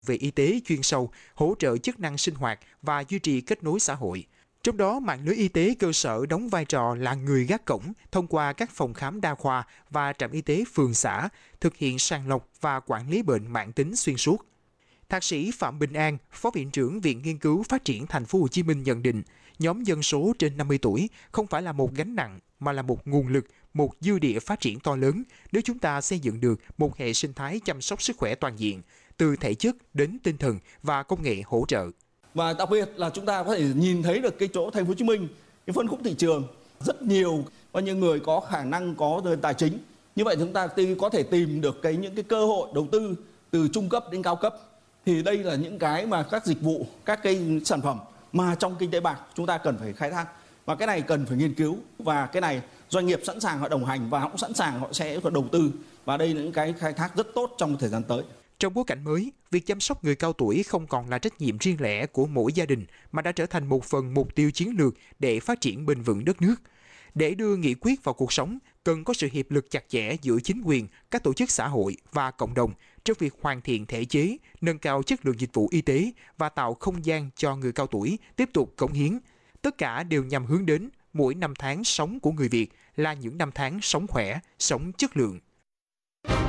về y tế chuyên sâu, hỗ trợ chức năng sinh hoạt và duy trì kết nối xã hội. Trong đó, mạng lưới y tế cơ sở đóng vai trò là người gác cổng thông qua các phòng khám đa khoa và trạm y tế phường xã, thực hiện sàng lọc và quản lý bệnh mãn tính xuyên suốt. Thạc sĩ Phạm Bình An, Phó Viện trưởng Viện Nghiên cứu Phát triển Thành phố Hồ Chí Minh nhận định, nhóm dân số trên 50 tuổi không phải là một gánh nặng mà là một nguồn lực, một dư địa phát triển to lớn nếu chúng ta xây dựng được một hệ sinh thái chăm sóc sức khỏe toàn diện, từ thể chất đến tinh thần và công nghệ hỗ trợ. Và đặc biệt là chúng ta có thể nhìn thấy được cái chỗ Thành phố Hồ Chí Minh, cái phân khúc thị trường rất nhiều những người có khả năng, có tài chính. Như vậy chúng ta có thể tìm được những cái cơ hội đầu tư từ trung cấp đến cao cấp. Thì đây là những cái mà các dịch vụ, các cái sản phẩm mà trong kinh tế bạc chúng ta cần phải khai thác. Và cái này cần phải nghiên cứu, và cái này doanh nghiệp sẵn sàng họ đồng hành và họ cũng sẵn sàng họ sẽ đầu tư. Và đây là những cái khai thác rất tốt trong thời gian tới. Trong bối cảnh mới, việc chăm sóc người cao tuổi không còn là trách nhiệm riêng lẻ của mỗi gia đình mà đã trở thành một phần mục tiêu chiến lược để phát triển bền vững đất nước. Để đưa nghị quyết vào cuộc sống, cần có sự hiệp lực chặt chẽ giữa chính quyền, các tổ chức xã hội và cộng đồng trong việc hoàn thiện thể chế, nâng cao chất lượng dịch vụ y tế và tạo không gian cho người cao tuổi tiếp tục cống hiến. Tất cả đều nhằm hướng đến mỗi năm tháng sống của người Việt là những năm tháng sống khỏe, sống chất lượng.